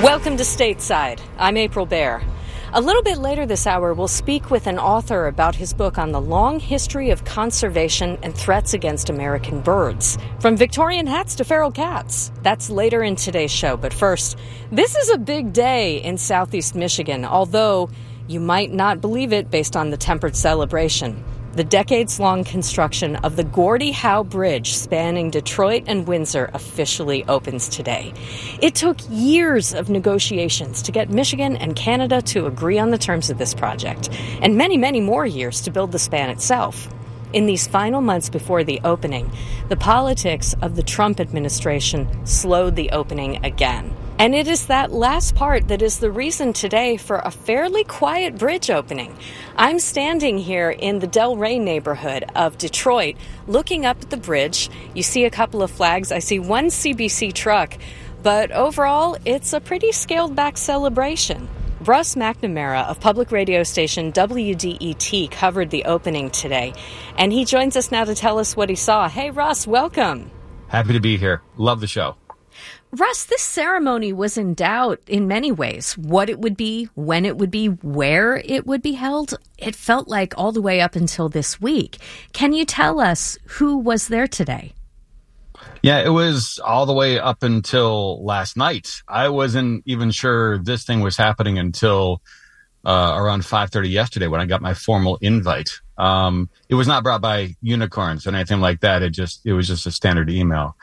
Welcome to Stateside. I'm April Baer. A little bit later this hour, we'll speak with an author about his book on the long history of conservation and threats against American birds. From Victorian hats to feral cats. That's later in today's show. But first, this is a big day in Southeast Michigan, although you might not believe it based on the tempered celebration. The decades-long construction of the Gordie Howe Bridge spanning Detroit and Windsor officially opens today. It took years of negotiations to get Michigan and Canada to agree on the terms of this project, and many, many more years to build the span itself. In these final months before the opening, the politics of the Trump administration slowed the opening again. And it is that last part that is the reason today for a fairly quiet bridge opening. I'm standing here in the Delray neighborhood of Detroit, looking up at the bridge. You see a couple of flags. I see one CBC truck, but overall, it's a pretty scaled-back celebration. Russ McNamara of public radio station WDET covered the opening today, and he joins us now to tell us what he saw. Hey, Russ, welcome. Happy to be here. Love the show. Russ, this ceremony was in doubt in many ways. What it would be, when it would be, where it would be held. It felt like all the way up until this week. Can you tell us who was there today? Yeah, it was all the way up until last night. I wasn't even sure this thing was happening until around 5:30 yesterday when I got my formal invite. It was not brought by unicorns or anything like that. It was just a standard email.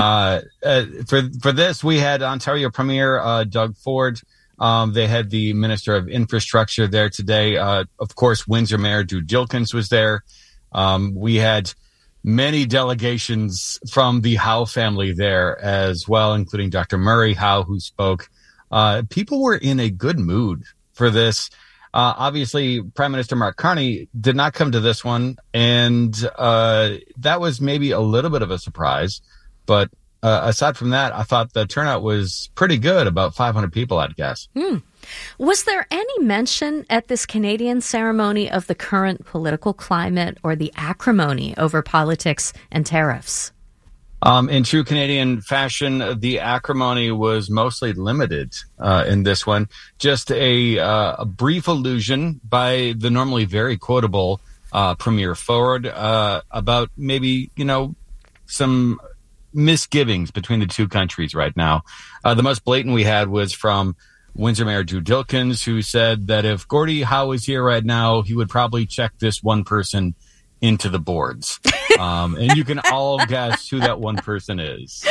For this, we had Ontario Premier Doug Ford. They had the Minister of Infrastructure there today. Of course, Windsor Mayor Drew Dilkens was there. We had many delegations from the Howe family there as well, including Dr. Murray Howe, who spoke. People were in a good mood for this. Obviously, Prime Minister Mark Carney did not come to this one, and that was maybe a little bit of a surprise. But aside from that, I thought the turnout was pretty good, about 500 people, I'd guess. Was there any mention at this Canadian ceremony of the current political climate or the acrimony over politics and tariffs? In true Canadian fashion, the acrimony was mostly limited in this one. Just a brief allusion by the normally very quotable Premier Ford about maybe, some misgivings between the two countries right now. The most blatant we had was from Windsor Mayor Drew Dilkens, who said that if Gordie Howe was here right now, he would probably check this one person into the boards. And you can all guess who that one person is.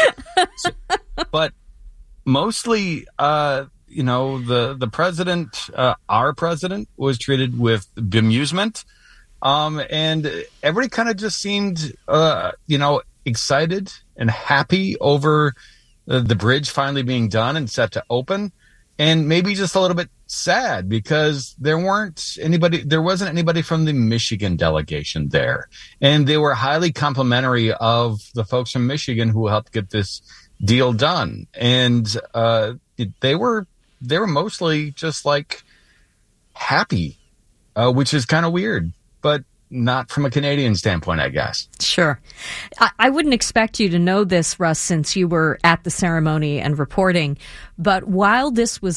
But mostly, the president, our president, was treated with bemusement. And everybody kind of just seemed, excited and happy over the bridge finally being done and set to open. And maybe just a little bit sad because there wasn't anybody from the Michigan delegation there. And they were highly complimentary of the folks from Michigan who helped get this deal done. And they were mostly just like happy, which is kind of weird, but not from a Canadian standpoint, I guess. Sure. I wouldn't expect you to know this, Russ, since you were at the ceremony and reporting. But while this was